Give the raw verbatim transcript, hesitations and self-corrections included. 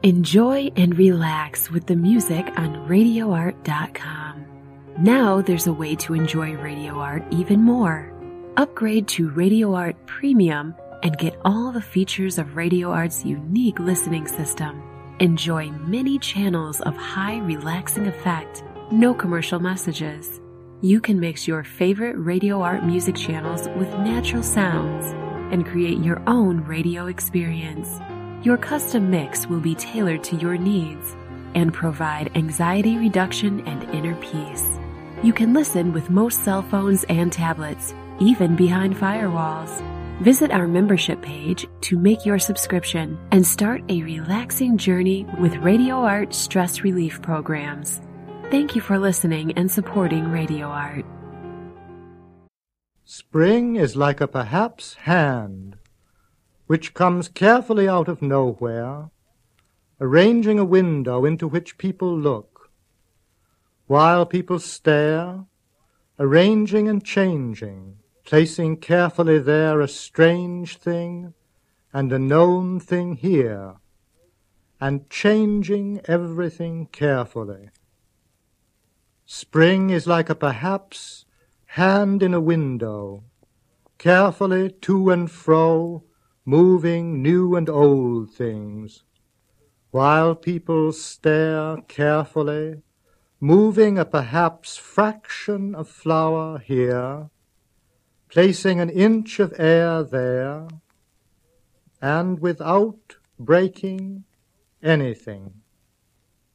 Enjoy and relax with the music on radio art dot com. Now there's a way to enjoy Radio Art even more. Upgrade to Radio Art Premium and get all the features of Radio Art's unique listening system. Enjoy many channels of high relaxing effect, no commercial messages. You can mix your favorite Radio Art music channels with natural sounds and create your own radio experience. Your custom mix will be tailored to your needs and provide anxiety reduction and inner peace. You can listen with most cell phones and tablets, even behind firewalls. Visit our membership page to make your subscription and start a relaxing journey with Radio Art stress relief programs. Thank you for listening and supporting Radio Art. Spring is like a perhaps hand, which comes carefully out of nowhere, arranging a window into which people look, while people stare, arranging and changing, placing carefully there a strange thing and a known thing here, and changing everything carefully. Spring is like a perhaps hand in a window, carefully to and fro, moving new and old things, while people stare carefully, moving a perhaps fraction of flower here, placing an inch of air there, and without breaking anything.